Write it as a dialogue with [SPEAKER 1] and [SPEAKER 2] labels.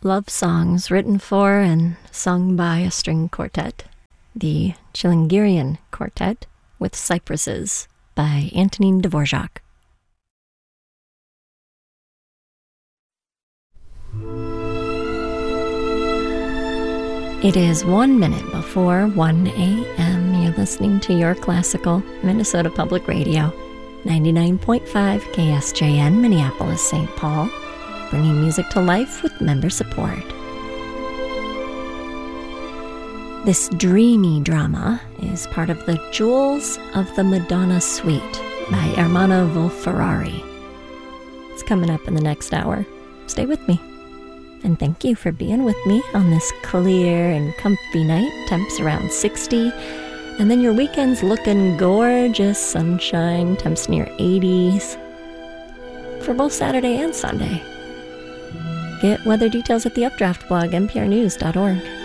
[SPEAKER 1] love songs written for and sung by a string quartet, the Chilingirian Quartet with Cypresses by Antonin Dvorak. It is 1 minute before 1 a.m. You're listening to Your Classical, Minnesota Public Radio, 99.5 KSJN, Minneapolis, St. Paul, bringing music to life with member support. This dreamy drama is part of the Jewels of the Madonna Suite by Ermanno Wolf-Ferrari. It's coming up in the next hour. Stay with me. And thank you for being with me on this clear and comfy night, temps around 60. And then your weekend's looking gorgeous, sunshine, temps near 80s. For both Saturday and Sunday. Get weather details at the Updraft blog, nprnews.org.